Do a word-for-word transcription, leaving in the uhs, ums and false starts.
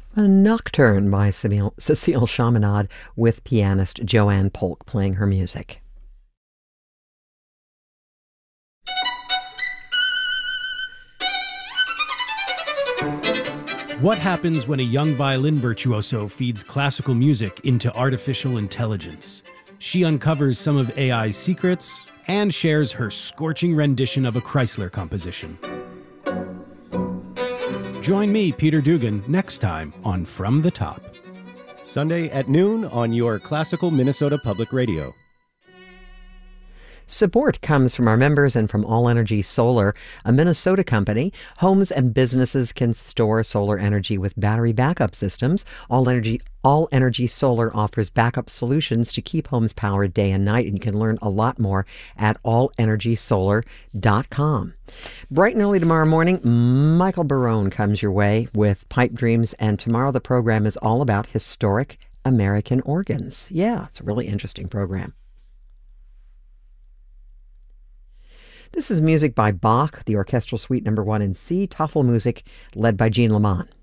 A Nocturne by Cecile, Cecile Chaminade with pianist Joanne Polk playing her music. What happens when a young violin virtuoso feeds classical music into artificial intelligence? She uncovers some of A I's secrets and shares her scorching rendition of a Chrysler composition. Join me, Peter Dugan, next time on From the Top. Sunday at noon on your classical Minnesota Public Radio. Support comes from our members and from All Energy Solar, a Minnesota company. Homes and businesses can store solar energy with battery backup systems. All Energy All Energy Solar offers backup solutions to keep homes powered day and night, and you can learn a lot more at all energy solar dot com. Bright and early tomorrow morning, Michael Barone comes your way with Pipe Dreams, and tomorrow the program is all about historic American organs. Yeah, it's a really interesting program. This is music by Bach, the Orchestral Suite Number One in C, Tafelmusik, led by Jean Lamont.